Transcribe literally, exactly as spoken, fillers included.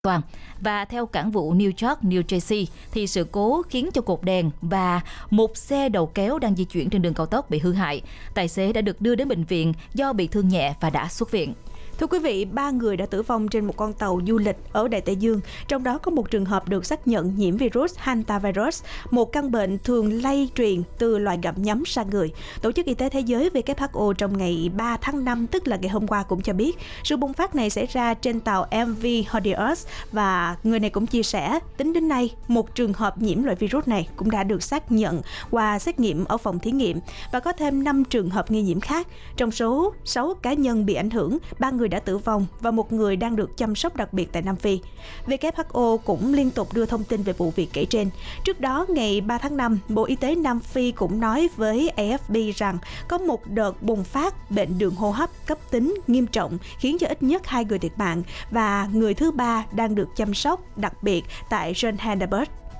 toàn. Và theo cảng vụ New York, New Jersey, thì sự cố khiến cho cột đèn và một xe đầu kéo đang di chuyển trên đường cao tốc bị hư hại. Tài xế đã được đưa đến bệnh viện do bị thương nhẹ và đã xuất viện. Thưa quý vị, ba người đã tử vong trên một con tàu du lịch ở Đại Tây Dương, trong đó có một trường hợp được xác nhận nhiễm virus hantavirus, một căn bệnh thường lây truyền từ loài gặm nhấm sang người. Tổ chức Y tế Thế giới W H O trong ngày ba tháng năm, tức là ngày hôm qua, cũng cho biết sự bùng phát này xảy ra trên tàu em vê Honduras, và người này cũng chia sẻ, tính đến nay, một trường hợp nhiễm loại virus này cũng đã được xác nhận qua xét nghiệm ở phòng thí nghiệm, và có thêm năm trường hợp nghi nhiễm khác. Trong số sáu cá nhân bị ảnh hưởng, ba người đã tử vong và một người đang được chăm sóc đặc biệt tại Nam Phi. W H O cũng liên tục đưa thông tin về vụ việc kể trên. Trước đó, ngày ba tháng năm, Bộ Y tế Nam Phi cũng nói với A F P rằng có một đợt bùng phát bệnh đường hô hấp cấp tính nghiêm trọng khiến cho ít nhất hai người thiệt mạng, và người thứ ba đang được chăm sóc đặc biệt tại John Hannesburg.